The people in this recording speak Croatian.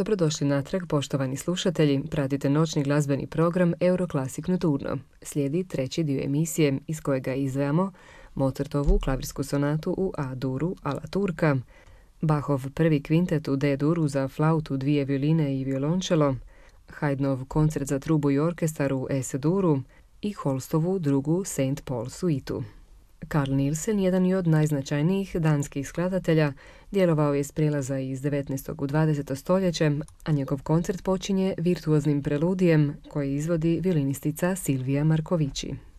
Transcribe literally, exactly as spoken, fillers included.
Dobrodošli natrag, poštovani slušatelji. Pratite noćni glazbeni program Euroclassic Nocturno. Slijedi treći dio emisije iz kojega izdvajamo Mozartovu klavirsku sonatu u A-duru alla turca, Bachov prvi kvintet u D-duru za flautu, dvije violine i violončelo, Haydnov koncert za trubu i orkestar u Es-duru i Holstovu drugu Saint Paul suitu. Carl Nielsen, jedan je od najznačajnijih danskih skladatelja, djelovao je s prijelaza iz devetnaestog u dvadeseto stoljeće, a njegov koncert počinje virtuoznim preludijem koji izvodi violinistica Silvija Markovići.